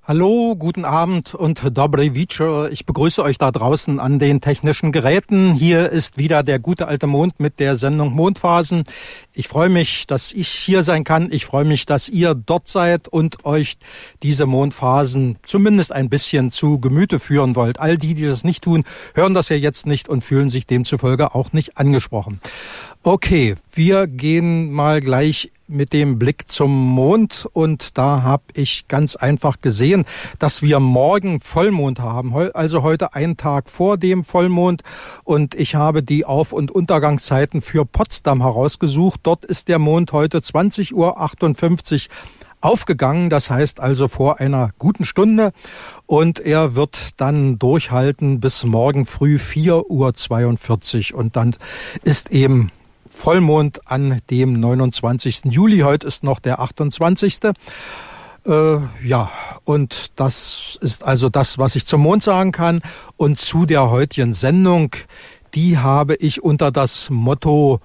Hallo, guten Abend und Dobry Wieczór. Ich begrüße euch da draußen an den technischen Geräten. Hier ist wieder der gute alte Mond mit der Sendung Mondphasen. Ich freue mich, dass ich hier sein kann. Ich freue mich, dass ihr dort seid und euch diese Mondphasen zumindest ein bisschen zu Gemüte führen wollt. All die, die das nicht tun, hören das ja jetzt nicht und fühlen sich demzufolge auch nicht angesprochen. Okay, wir gehen mal gleich mit dem Blick zum Mond und da habe ich ganz einfach gesehen, dass wir morgen Vollmond haben, also heute einen Tag vor dem Vollmond, und ich habe die Auf- und Untergangszeiten für Potsdam herausgesucht. Dort ist der Mond heute 20:58 Uhr aufgegangen, das heißt also vor einer guten Stunde, und er wird dann durchhalten bis morgen früh 4:42 Uhr und dann ist eben Vollmond an dem 29. Juli. Heute ist noch der 28. Ja, und das ist also das, was ich zum Mond sagen kann. Und zu der heutigen Sendung, die habe ich unter das Motto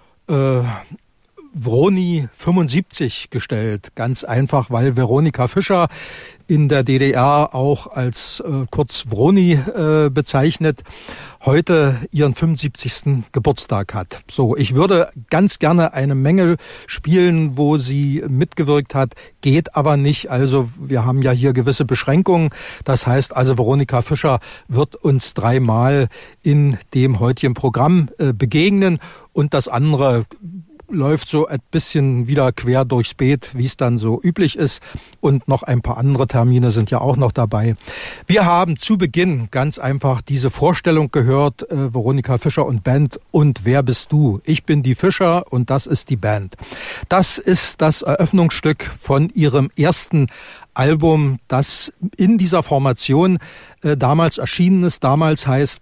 Vroni 75 gestellt. Ganz einfach, weil Veronika Fischer in der DDR auch als kurz Vroni bezeichnet, heute ihren 75. Geburtstag hat. So, ich würde ganz gerne eine Menge spielen, wo sie mitgewirkt hat, geht aber nicht. Also wir haben ja hier gewisse Beschränkungen. Das heißt also, Veronika Fischer wird uns 3-mal in dem heutigen Programm begegnen, und das andere läuft so ein bisschen wieder quer durchs Beet, wie es dann so üblich ist. Und noch ein paar andere Termine sind ja auch noch dabei. Wir haben zu Beginn ganz einfach diese Vorstellung gehört, Veronika Fischer und Band. Und wer bist du? Ich bin die Fischer und das ist die Band. Das ist das Eröffnungsstück von ihrem ersten Album, das in dieser Formation damals erschienen ist. Damals heißt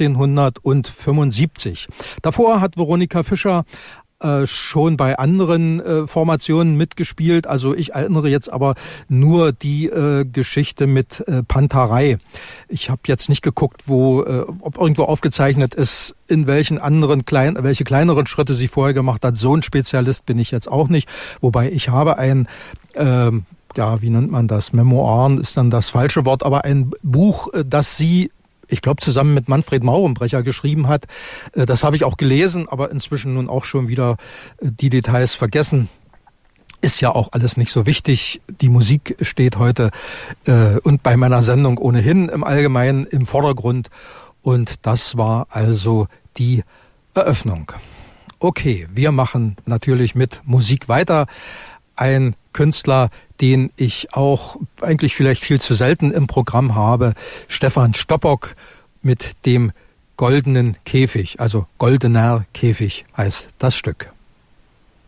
1975. Davor hat Veronika Fischer schon bei anderen Formationen mitgespielt. Also ich erinnere jetzt aber nur die Geschichte mit Panterei. Ich habe jetzt nicht geguckt, ob irgendwo aufgezeichnet ist, in welchen anderen welche kleineren Schritte sie vorher gemacht hat. So ein Spezialist bin ich jetzt auch nicht. Wobei ich habe ein wie nennt man das? Memoiren ist dann das falsche Wort, aber ein Buch, das sie, ich glaube, zusammen mit Manfred Maurenbrecher geschrieben hat. Das habe ich auch gelesen, aber inzwischen nun auch schon wieder die Details vergessen. Ist ja auch alles nicht so wichtig. Die Musik steht heute und bei meiner Sendung ohnehin im Allgemeinen im Vordergrund. Und das war also die Eröffnung. Okay, wir machen natürlich mit Musik weiter. Ein Künstler, den ich auch eigentlich vielleicht viel zu selten im Programm habe, Stefan Stoppock mit dem Goldenen Käfig, also Goldener Käfig heißt das Stück.